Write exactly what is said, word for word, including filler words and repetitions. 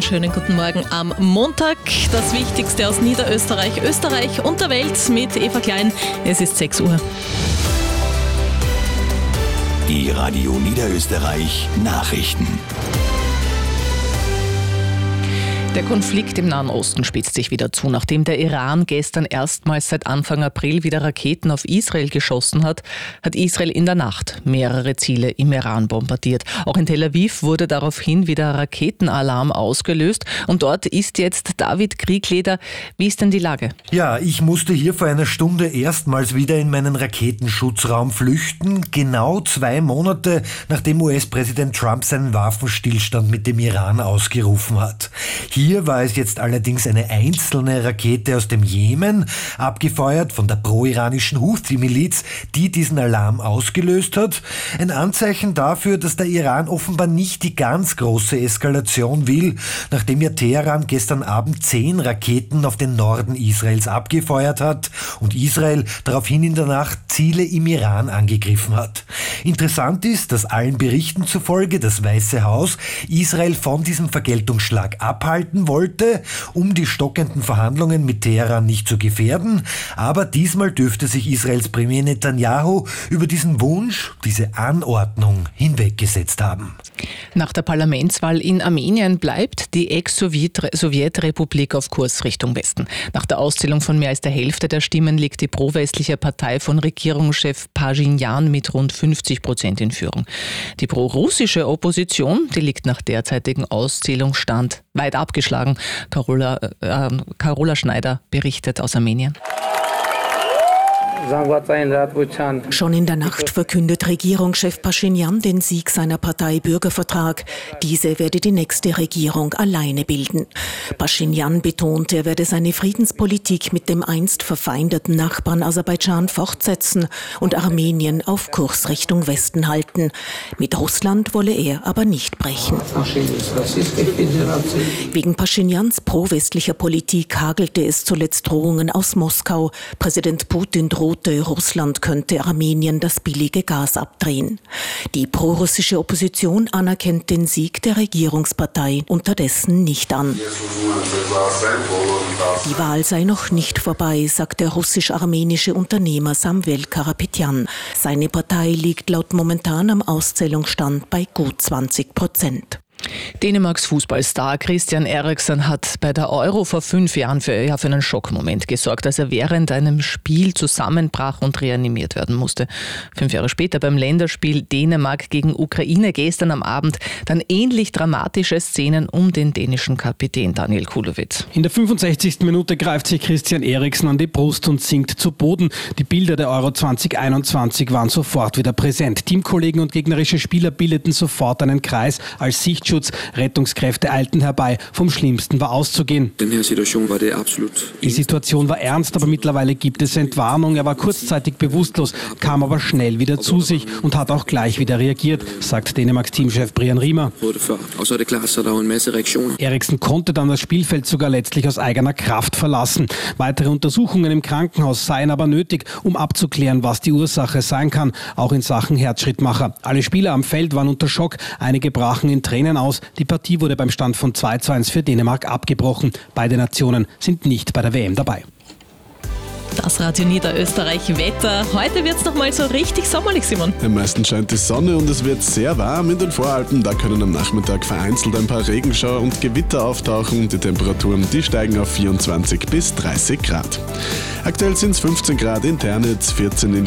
schönen guten Morgen am Montag. Das Wichtigste aus Niederösterreich, Österreich und der Welt mit Eva Klein. Es ist sechs Uhr. Die Radio Niederösterreich Nachrichten. Der Konflikt im Nahen Osten spitzt sich wieder zu. Nachdem der Iran gestern erstmals seit Anfang April wieder Raketen auf Israel geschossen hat, hat Israel in der Nacht mehrere Ziele im Iran bombardiert. Auch in Tel Aviv wurde daraufhin wieder Raketenalarm ausgelöst. Und dort ist jetzt David Kriegleder. Wie ist denn die Lage? Ja, ich musste hier vor einer Stunde erstmals wieder in meinen Raketenschutzraum flüchten. Genau zwei Monate, nachdem U S-Präsident Trump seinen Waffenstillstand mit dem Iran ausgerufen hat. Hier Hier war es jetzt allerdings eine einzelne Rakete aus dem Jemen, abgefeuert von der pro-iranischen Houthi-Miliz, die diesen Alarm ausgelöst hat. Ein Anzeichen dafür, dass der Iran offenbar nicht die ganz große Eskalation will, nachdem ja Teheran gestern Abend zehn Raketen auf den Norden Israels abgefeuert hat und Israel daraufhin in der Nacht Ziele im Iran angegriffen hat. Interessant ist, dass allen Berichten zufolge das Weiße Haus Israel von diesem Vergeltungsschlag abhalten wollte, um die stockenden Verhandlungen mit Teheran nicht zu gefährden. Aber diesmal dürfte sich Israels Premier Netanyahu über diesen Wunsch, diese Anordnung hinweggesetzt haben. Nach der Parlamentswahl in Armenien bleibt die Ex-Sowjetrepublik auf Kurs Richtung Westen. Nach der Auszählung von mehr als der Hälfte der Stimmen liegt die pro-westliche Partei von Regierungschef Paschinjan mit rund fünfzig Prozent in Führung. Die pro-russische Opposition, die liegt nach derzeitigem Auszählungsstand weit abgeschlagen. Carola, äh, Carola Schneider berichtet aus Armenien. Schon in der Nacht verkündet Regierungschef Paschinjan den Sieg seiner Partei Bürgervertrag. Diese werde die nächste Regierung alleine bilden. Paschinjan betont, er werde seine Friedenspolitik mit dem einst verfeindeten Nachbarn Aserbaidschan fortsetzen und Armenien auf Kurs Richtung Westen halten. Mit Russland wolle er aber nicht brechen. Wegen Paschinjans pro-westlicher Politik hagelte es zuletzt Drohungen aus Moskau. Präsident Putin droht, Russland könnte Armenien das billige Gas abdrehen. Die prorussische Opposition anerkennt den Sieg der Regierungspartei unterdessen nicht an. Die Wahl sei noch nicht vorbei, sagt der russisch-armenische Unternehmer Samvel Karapetyan. Seine Partei liegt laut momentanem Auszählungsstand bei gut zwanzig Prozent. Dänemarks Fußballstar Christian Eriksen hat bei der Euro vor fünf Jahren für, ja, für einen Schockmoment gesorgt, als er während einem Spiel zusammenbrach und reanimiert werden musste. Fünf Jahre später beim Länderspiel Dänemark gegen Ukraine gestern am Abend dann ähnlich dramatische Szenen um den dänischen Kapitän Daniel Kulowitz. In der fünfundsechzigsten Minute greift sich Christian Eriksen an die Brust und sinkt zu Boden. Die Bilder der Euro zwanzig einundzwanzig waren sofort wieder präsent. Teamkollegen und gegnerische Spieler bildeten sofort einen Kreis als Sichtschutz. Rettungskräfte eilten herbei. Vom Schlimmsten war auszugehen. Die Situation war ernst, aber mittlerweile gibt es Entwarnung. Er war kurzzeitig bewusstlos, kam aber schnell wieder zu sich und hat auch gleich wieder reagiert, sagt Dänemarks Teamchef Brian Riemer. Eriksen konnte dann das Spielfeld sogar letztlich aus eigener Kraft verlassen. Weitere Untersuchungen im Krankenhaus seien aber nötig, um abzuklären, was die Ursache sein kann, auch in Sachen Herzschrittmacher. Alle Spieler am Feld waren unter Schock, einige brachen in Tränen aus. Die Partie wurde beim Stand von zwei zu eins für Dänemark abgebrochen. Beide Nationen sind nicht bei der W M dabei. Das Radio Niederösterreich Wetter. Heute wird es noch mal so richtig sommerlich, Simon. Am meisten scheint die Sonne und es wird sehr warm in den Voralpen. Da können am Nachmittag vereinzelt ein paar Regenschauer und Gewitter auftauchen. Die Temperaturen, die steigen auf vierundzwanzig bis dreißig Grad. Aktuell sind es fünfzehn Grad in Ternitz, vierzehn in